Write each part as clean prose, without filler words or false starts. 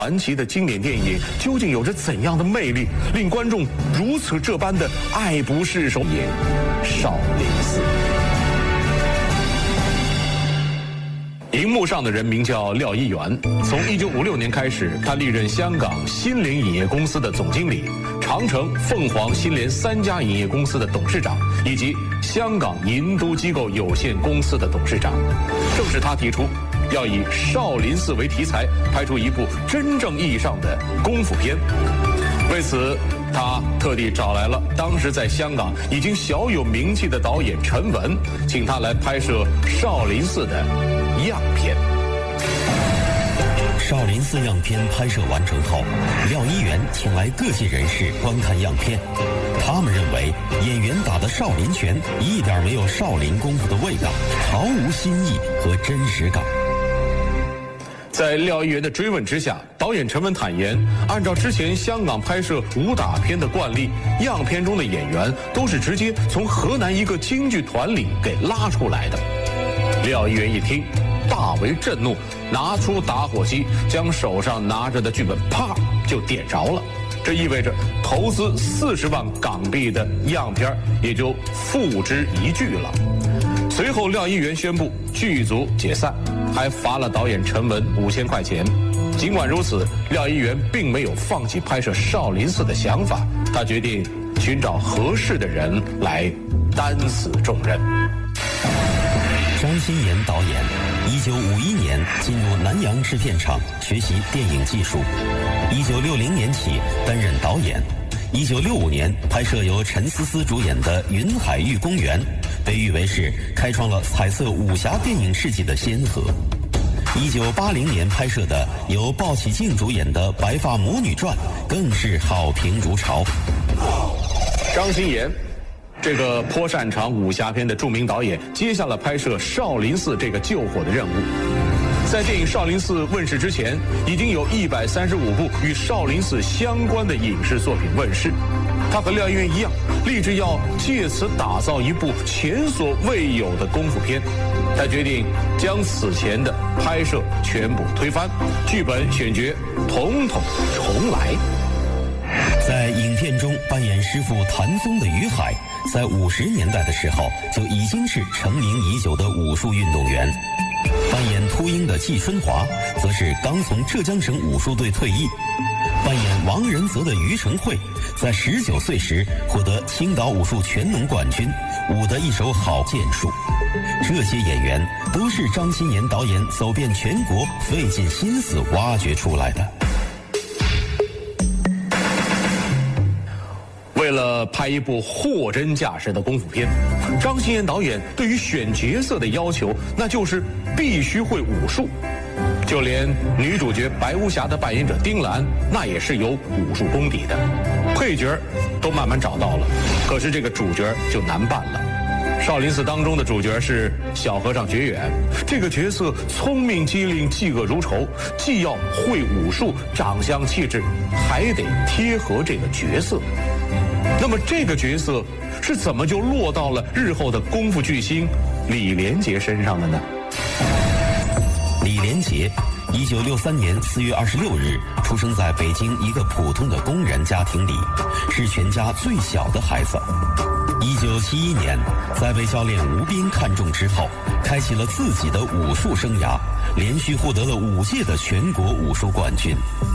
传奇的经典电影究竟有着怎样的魅力，令观众如此这般的爱不释手？也少林寺。荧幕上的人名叫廖一元，从1956年开始，他历任香港新联影业公司的总经理、长城、凤凰、新联3家影业公司的董事长，以及香港银都机构有限公司的董事长。正是他提出要以少林寺为题材，拍出一部真正意义上的功夫片。为此，他特地找来了当时在香港已经小有名气的导演陈文，请他来拍摄少林寺的样片。 少林寺样片拍摄完成后，廖一元请来各界人士观看样片。他们认为演员打的少林拳一点没有少林功夫的味道，毫无新意和真实感。 在廖一元的追问之下，导演陈文坦言，按照之前香港拍摄武打片的惯例，样片中的演员都是直接从河南一个京剧团里给拉出来的。廖一元一听，大为震怒，拿出打火机，将手上拿着的剧本啪就点着了。这意味着投资40万港币的样片也就付之一炬了。随后，廖一元宣布剧组解散，还罚了导演陈文5000块钱。尽管如此，廖一元并没有放弃拍摄少林寺的想法，他决定寻找合适的人来担此重任。 张新妍导演1951年进入南洋制片厂学习电影技术，1960年起担任导演。1965年拍摄由陈思思主演的《云海玉公园》，被誉为是开创了彩色武侠电影世纪的先河。1980年拍摄的由鲍起静主演的《白发魔女传》，更是好评如潮。 张新妍这个颇擅长武侠片的著名导演，接下了拍摄少林寺这个救火的任务。在电影《少林寺》问世之前，已经有135部与少林寺相关的影视作品问世。他和廖一元一样，立志要借此打造一部前所未有的功夫片。他决定将此前的拍摄全部推翻，剧本选角统统重来。 在影片中扮演师傅谭松的于海，在50年代的时候就已经是成名已久的武术运动员。扮演秃鹰的季春华，则是刚从浙江省武术队退役。扮演王仁泽的于承惠，在19岁时获得青岛武术全能冠军，舞得一手好剑术。这些演员都是张新妍导演走遍全国费尽心思挖掘出来的。 为了拍一部货真价实的功夫片，张新妍导演对于选角色的要求，那就是必须会武术。就连女主角白无瑕的扮演者丁兰，那也是有武术功底的。配角都慢慢找到了，可是这个主角就难办了。少林寺当中的主角是小和尚觉远，这个角色聪明机灵，嫉恶如仇，既要会武术，长相气质还得贴合这个角色。那么这个角色是怎么就落到了日后的功夫巨星李连杰身上的呢？ 李连杰1963年4月26日出生在北京一个普通的工人家庭里，是全家最小的孩子。1971年，在被教练吴斌看中之后，开启了自己的武术生涯，连续获得了5届的全国武术冠军。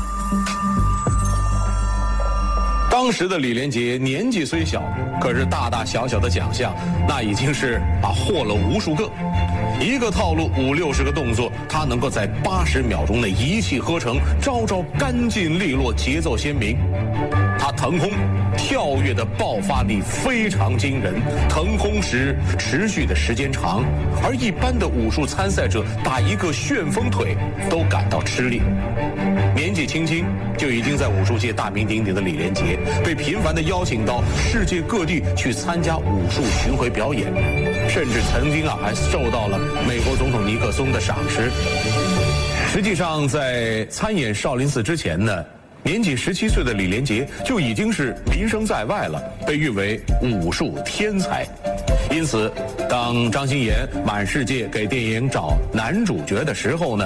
当时的李连杰年纪虽小，可是大大小小的奖项那已经是获了无数个。一个套路50-60个动作，他能够在80秒钟内一气呵成，招招干净利落，节奏鲜明。他腾空跳跃的爆发力非常惊人，腾空时持续的时间长，而一般的武术参赛者打一个旋风腿都感到吃力。年纪轻轻就已经在武术界大名鼎鼎的李连杰，被频繁地邀请到世界各地去参加武术巡回表演，甚至曾经还受到了美国总统尼克松的赏识。实际上，在参演少林寺之前呢，年仅17岁的李连杰就已经是名声在外了，被誉为武术天才。因此，当张新妍满世界给电影找男主角的时候呢，